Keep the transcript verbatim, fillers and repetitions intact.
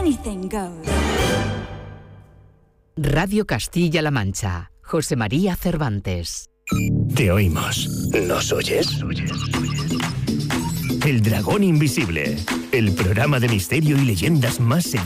anything goes. Radio Castilla-La Mancha. José María Cervantes. Te oímos. ¿Nos oyes? El Dragón Invisible. El programa de misterio y leyendas más seguido